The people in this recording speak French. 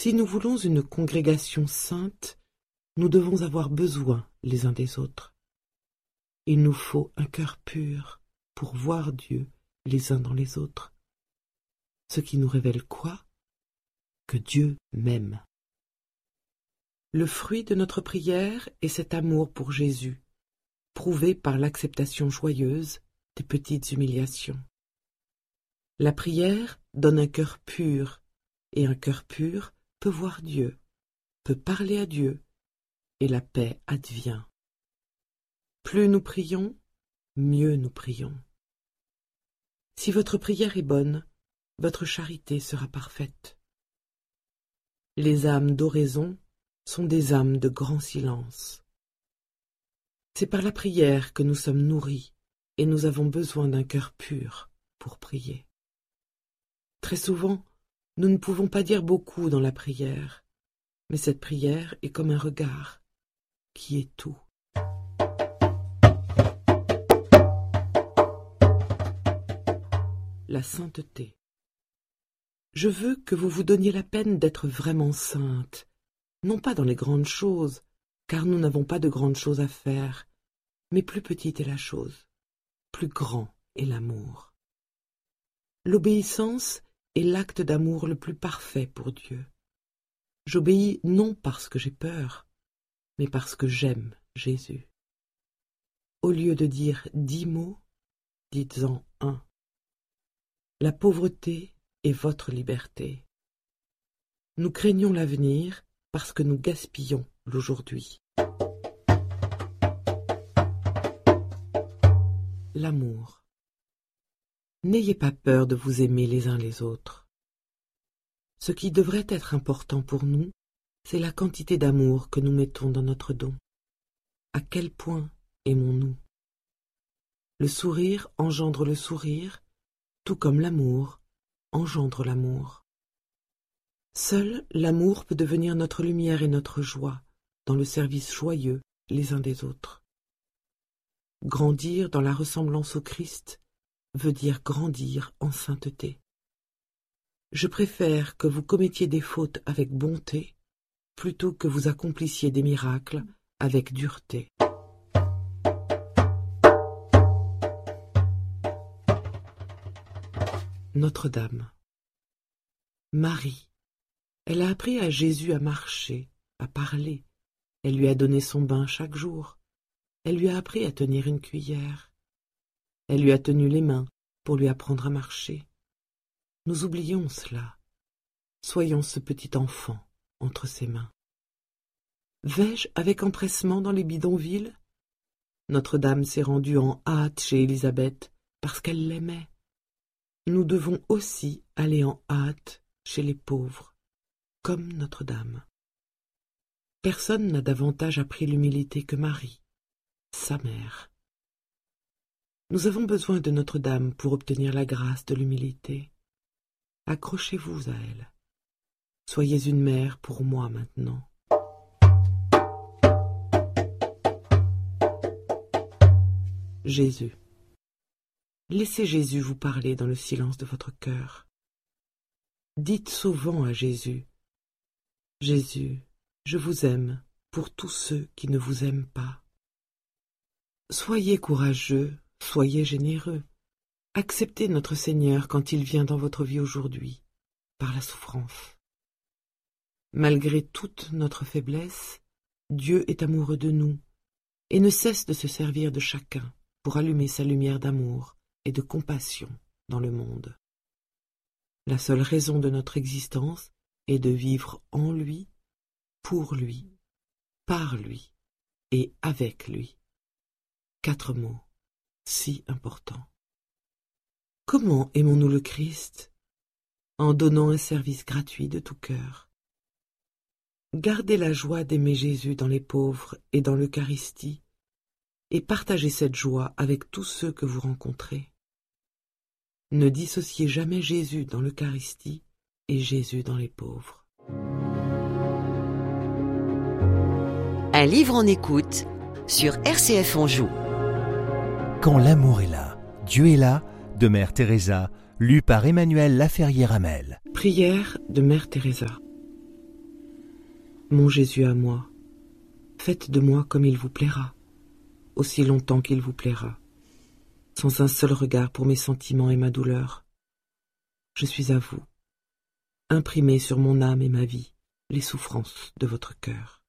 Si nous voulons une congrégation sainte, nous devons avoir besoin les uns des autres. Il nous faut un cœur pur pour voir Dieu les uns dans les autres. Ce qui nous révèle quoi? Que Dieu m'aime. Le fruit de notre prière est cet amour pour Jésus, prouvé par l'acceptation joyeuse des petites humiliations. La prière donne un cœur pur, et un cœur pur peut voir Dieu, peut parler à Dieu, et la paix advient. Plus nous prions, mieux nous prions. Si votre prière est bonne, votre charité sera parfaite. Les âmes d'oraison sont des âmes de grand silence. C'est par la prière que nous sommes nourris, et nous avons besoin d'un cœur pur pour prier. Très souvent, nous ne pouvons pas dire beaucoup dans la prière, mais cette prière est comme un regard qui est tout. La sainteté. Je veux que vous vous donniez la peine d'être vraiment sainte, non pas dans les grandes choses, car nous n'avons pas de grandes choses à faire, mais plus petite est la chose, plus grand est l'amour. L'obéissance est l'acte d'amour le plus parfait pour Dieu. J'obéis non parce que j'ai peur, mais parce que j'aime Jésus. Au lieu de dire 10 mots, dites-en 1. La pauvreté est votre liberté. Nous craignons l'avenir parce que nous gaspillons l'aujourd'hui. L'amour. N'ayez pas peur de vous aimer les uns les autres. Ce qui devrait être important pour nous, c'est la quantité d'amour que nous mettons dans notre don. À quel point aimons-nous? Le sourire engendre le sourire, tout comme l'amour engendre l'amour. Seul l'amour peut devenir notre lumière et notre joie dans le service joyeux les uns des autres. Grandir dans la ressemblance au Christ veut dire grandir en sainteté. Je préfère que vous commettiez des fautes avec bonté plutôt que vous accomplissiez des miracles avec dureté. Notre-Dame. Marie. Elle a appris à Jésus à marcher, à parler. Elle lui a donné son bain chaque jour. Elle lui a appris à tenir une cuillère. Elle lui a tenu les mains pour lui apprendre à marcher. Nous oublions cela. Soyons ce petit enfant entre ses mains. Vais-je avec empressement dans les bidonvilles? Notre-Dame s'est rendue en hâte chez Élisabeth parce qu'elle l'aimait. Nous devons aussi aller en hâte chez les pauvres, comme Notre-Dame. Personne n'a davantage appris l'humilité que Marie, sa mère. Nous avons besoin de Notre-Dame pour obtenir la grâce de l'humilité. Accrochez-vous à elle. Soyez une mère pour moi maintenant. Jésus. Laissez Jésus vous parler dans le silence de votre cœur. Dites souvent à Jésus, « Jésus, je vous aime pour tous ceux qui ne vous aiment pas. » Soyez courageux, soyez généreux. Acceptez notre Seigneur quand il vient dans votre vie aujourd'hui, par la souffrance. Malgré toute notre faiblesse, Dieu est amoureux de nous et ne cesse de se servir de chacun pour allumer sa lumière d'amour et de compassion dans le monde. La seule raison de notre existence est de vivre en lui, pour lui, par lui et avec lui. 4 mots, si importants. Comment aimons-nous le Christ? En donnant un service gratuit de tout cœur. Gardez la joie d'aimer Jésus dans les pauvres et dans l'Eucharistie, et partagez cette joie avec tous ceux que vous rencontrez. Ne dissociez jamais Jésus dans l'Eucharistie et Jésus dans les pauvres. Un livre en écoute sur RCF Anjou. Quand l'amour est là, Dieu est là, de Mère Teresa, lu par Emmanuel Laferrière-Hamel. Prière de Mère Teresa. Mon Jésus à moi, faites de moi comme il vous plaira, aussi longtemps qu'il vous plaira, sans un seul regard pour mes sentiments et ma douleur. Je suis à vous. Imprimez sur mon âme et ma vie les souffrances de votre cœur.